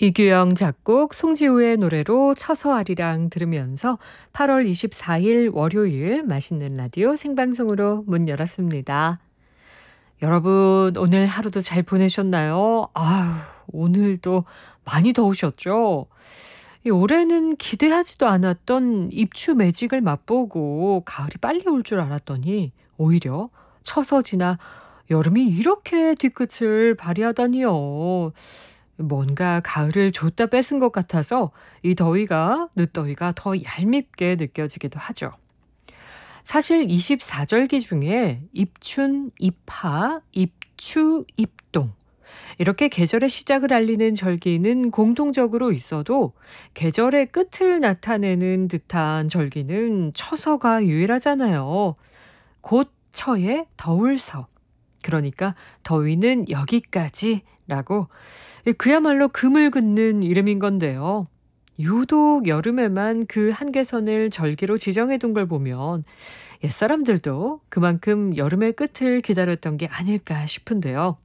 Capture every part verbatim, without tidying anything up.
이규영 작곡, 송지우의 노래로 처서아리랑 들으면서 팔월 이십사일 월요일 맛있는 라디오 생방송으로 문 열었습니다. 여러분 오늘 하루도 잘 보내셨나요? 아유, 오늘도 많이 더우셨죠? 이 올해는 기대하지도 않았던 입추 매직을 맛보고 가을이 빨리 올 줄 알았더니 오히려 처서 지나 여름이 이렇게 뒤끝을 발휘하다니요. 뭔가 가을을 줬다 뺏은 것 같아서 이 더위가, 늦더위가 더 얄밉게 느껴지기도 하죠. 사실 이십사절기 중에 입춘, 입하, 입추, 입동 이렇게 계절의 시작을 알리는 절기는 공통적으로 있어도 계절의 끝을 나타내는 듯한 절기는 처서가 유일하잖아요. 곧 처에 더울서. 그러니까 더위는 여기까지라고 그야말로 금을 긋는 이름인 건데요. 유독 여름에만 그 한계선을 절기로 지정해 둔 걸 보면 옛사람들도 그만큼 여름의 끝을 기다렸던 게 아닐까 싶은데요.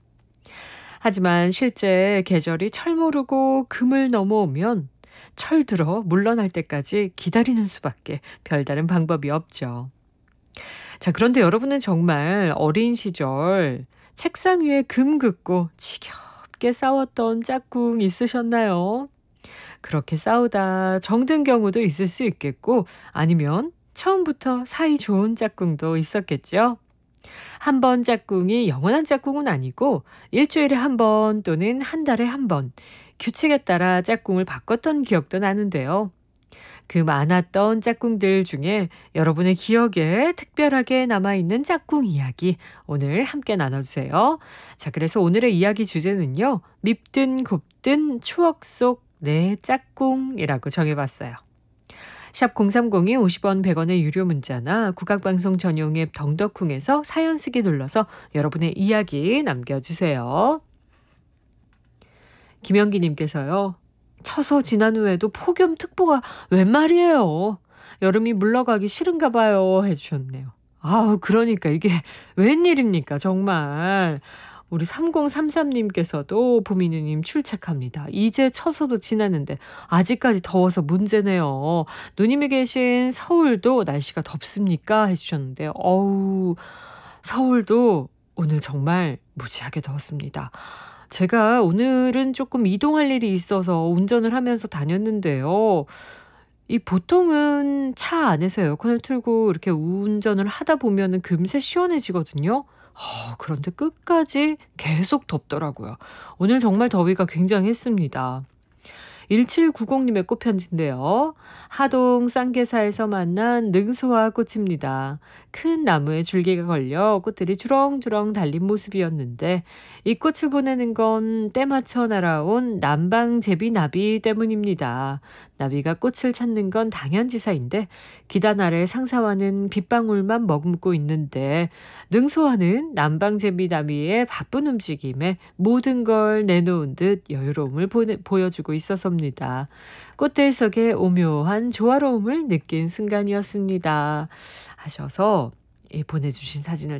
하지만 실제 계절이 철모르고 금을 넘어오면 철들어 물러날 때까지 기다리는 수밖에 별다른 방법이 없죠. 자, 그런데 여러분은 정말 어린 시절 책상 위에 금 긋고 지겹게 싸웠던 짝꿍 있으셨나요? 그렇게 싸우다 정든 경우도 있을 수 있겠고 아니면 처음부터 사이 좋은 짝꿍도 있었겠죠. 한 번 짝꿍이 영원한 짝꿍은 아니고 일주일에 한 번 또는 한 달에 한 번 규칙에 따라 짝꿍을 바꿨던 기억도 나는데요. 그 많았던 짝꿍들 중에 여러분의 기억에 특별하게 남아있는 짝꿍 이야기 오늘 함께 나눠주세요. 자, 그래서 오늘의 이야기 주제는요. 밉든 곱든 추억 속 내 짝꿍이라고 정해봤어요. 샵 공삼공이 오십 원 백 원의 유료 문자나 국악방송 전용 앱 덩덕쿵에서 사연 쓰기 눌러서 여러분의 이야기 남겨주세요. 김영기님께서요. 처서 지난 후에도 폭염특보가 웬 말이에요. 여름이 물러가기 싫은가 봐요 해주셨네요. 아우 그러니까 이게 웬일입니까 정말. 우리 삼공삼삼님께서도 보미누님 출첵합니다. 이제 처서도 지났는데 아직까지 더워서 문제네요. 누님이 계신 서울도 날씨가 덥습니까? 해주셨는데 어우 서울도 오늘 정말 무지하게 더웠습니다. 제가 오늘은 조금 이동할 일이 있어서 운전을 하면서 다녔는데요. 이 보통은 차 안에서 에어컨을 틀고 이렇게 운전을 하다 보면은 금세 시원해지거든요. 어, 그런데 끝까지 계속 덥더라고요. 오늘 정말 더위가 굉장했습니다. 일칠구공님의 꽃편지인데요. 하동 쌍계사에서 만난 능소와 꽃입니다. 큰 나무에 줄기가 걸려 꽃들이 주렁주렁 달린 모습이었는데 이 꽃을 보내는 건 때맞춰 날아온 남방제비나비 때문입니다. 나비가 꽃을 찾는 건 당연지사인데 기단 아래 상사와는 빗방울만 머금고 있는데 능소와는 남방제비나비의 바쁜 움직임에 모든 걸 내놓은 듯 여유로움을 보내, 보여주고 있었습니다. 꽃들 속에 오묘한 조화로움을 느낀 순간이었습니다. 하셔서 보내주신 사진을